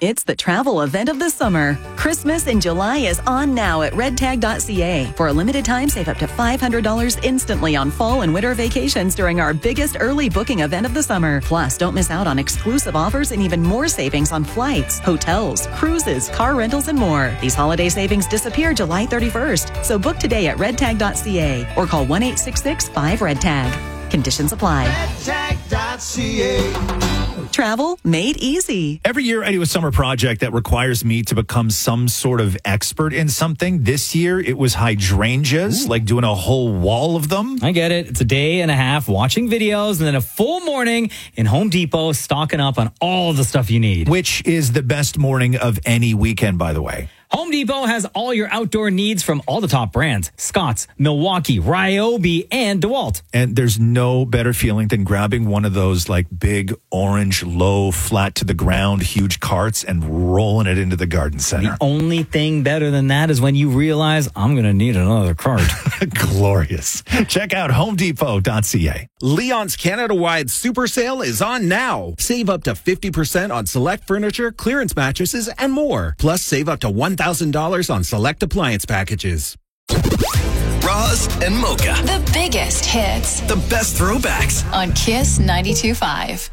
It's the travel event of the summer. Christmas in July is on now at redtag.ca. For a limited time, save up to $500 instantly on fall and winter vacations during our biggest early booking event of the summer. Plus, don't miss out on exclusive offers and even more savings on flights, hotels, cruises, car rentals, and more. These holiday savings disappear July 31st. So book today at redtag.ca or call 1-866-5REDTAG. Conditions apply. redtag.ca. Travel made easy. Every year I do a summer project that requires me to become some sort of expert in something. This year it was hydrangeas, like doing a whole wall of them. I get it. It's a day and a half watching videos and then a full morning in Home Depot stocking up on all the stuff you need. Which is the best morning of any weekend, by the way. Home Depot has all your outdoor needs from all the top brands. Scotts, Milwaukee, Ryobi, and DeWalt. And there's no better feeling than grabbing one of those like big orange, low, flat to the ground, huge carts and rolling it into the garden center. The only thing better than that is when you realize I'm going to need another cart. Glorious. Check out homedepot.ca. Leon's Canada-wide super sale is on now. Save up to 50% on select furniture, clearance mattresses, and more. Plus, save up to $1,000 on select appliance packages. Roz and Mocha. The biggest hits The best throwbacks. on Kiss 92.5.